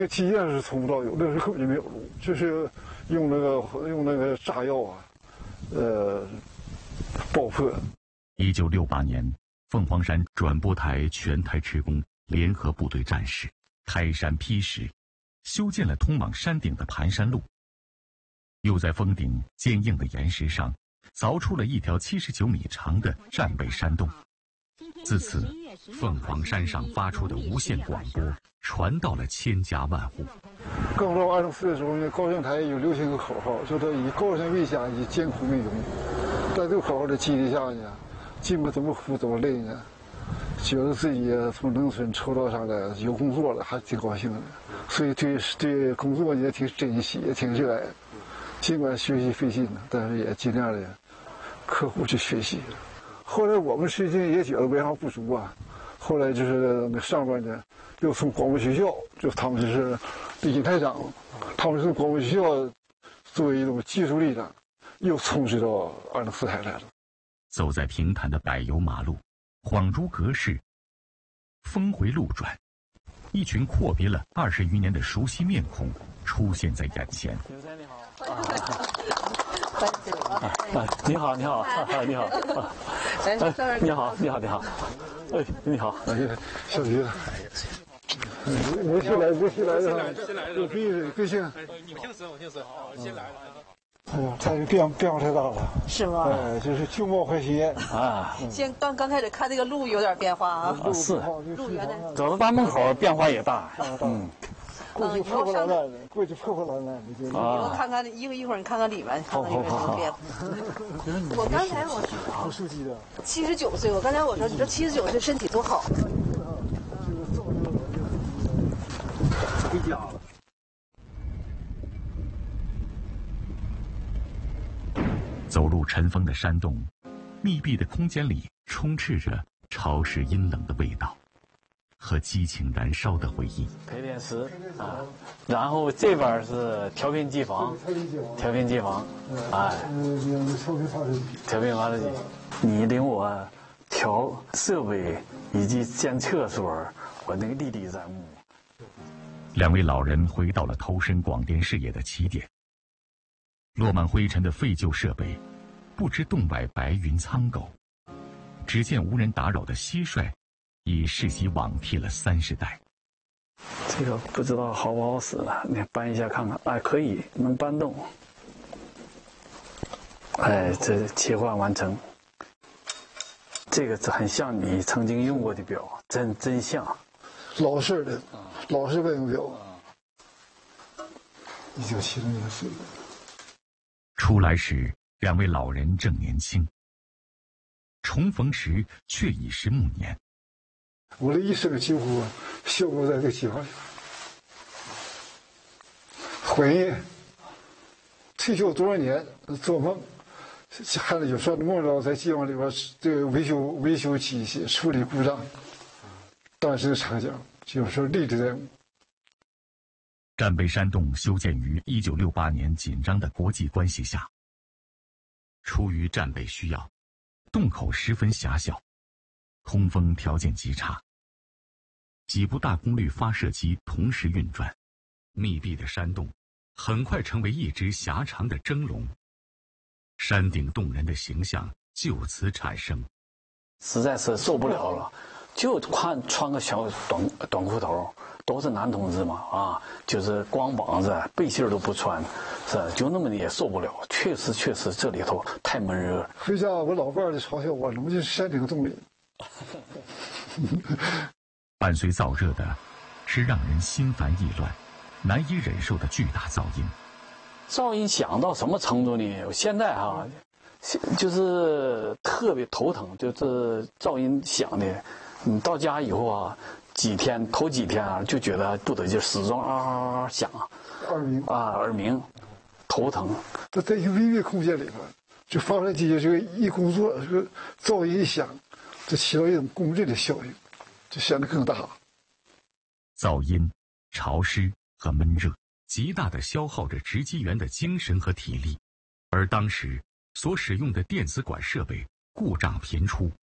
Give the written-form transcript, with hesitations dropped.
基建是从无到有，那时候根本就没有路，就是用那个炸药啊，爆破。 1968年，凤凰山转播台全台职工联合部队战士开山劈石，修建了通往山顶的盘山路，又在峰顶坚硬的岩石上凿出了一条79米长的战备山洞。自此，凤凰山上发出的无线广播传到了千家万户。 刚到204的时候呢，高新台有流行个口号，叫做以高山为家，以艰苦为荣。在这个口号的激励下呢，尽管怎么苦怎么累呢，觉得自己从农村抽到上来有工作了，还挺高兴的，所以对工作也挺珍惜，也挺热爱。尽管学习费劲呢，但是也尽量的刻苦去学习。后来我们实际也觉得文化不足啊，后来就是那上边呢，又从广播学校，就他们就是李金台长，他们从广播学校作为一种技术力量，又充实到204台来了。 走在平坦的柏油马路，恍如隔世，峰回路转，一群阔别了20余年的熟悉面孔出现在眼前。 你好。你好，你好，你好，你好，你好，你好，哎，你好， 小徐，我新来的，有贵姓？ 你们姓孙，我姓孙，好，新来的。 哎呀，他变化太大了， 是吗？ 哎，就是旧貌换新啊。 先刚开始看这个路有点变化啊， 是， 路原来走到大门口变化也大， 过去破破烂烂的，过去破破烂烂的， 以后看看一会儿你看看里面，看看有没有什么变化。我刚才我好熟悉的 ，79岁，我刚才我说，你说79岁身体多好。 回家了。 走入尘封的山洞，密闭的空间里充斥着潮湿阴冷的味道和激情燃烧的回忆。 配电室啊，然后这边是调频机房，哎，调频发射机。你领我调设备以及建厕所，我那个历历在目。 两位老人回到了投身广电事业的起点。落满灰尘的废旧设备，不知洞外白云苍狗，只见无人打扰的蟋蟀，已世袭罔替了30代。 这个不知道好不好使了，你搬一下看看。哎，可以，能搬动。哎，这切换完成。这个很像你曾经用过的表，真像。 老式的，老式外用表。1976年岁。 出来时，两位老人正年轻；重逢时，却已是暮年。 我的一生几乎消磨在这个计划里。婚姻，退休多少年，做梦，还有时候梦到在计划里边这个维修机器，处理故障，当时的场景，有时候历历在目。 战备山洞修建于1968年紧张的国际关系下，出于战备需要，洞口十分狭小，通风条件极差，几部大功率发射机同时运转，密闭的山洞很快成为一只狭长的蒸笼，山顶洞人的形象就此产生。 实在是受不了了，就穿个小短裤头，都是男同志嘛啊，就是光膀子背心都不穿，是就那么也受不了。确实这里头太闷热。 回家我老伴儿就嘲笑我，怎么进山顶洞里？ 伴随燥热的，是让人心烦意乱、难以忍受的巨大噪音。 噪音响到什么程度呢？我现在就是特别头疼，就是噪音响的。你到家以后啊，头几天啊，就觉得肚子就始终响，耳鸣，头疼。 在一个微密空间里边，就发射机这个一工作，这个噪音一响，就起到一种共振的效应，就显得更大。 噪音、潮湿和闷热，极大地消耗着值机员的精神和体力，而当时所使用的电子管设备故障频出，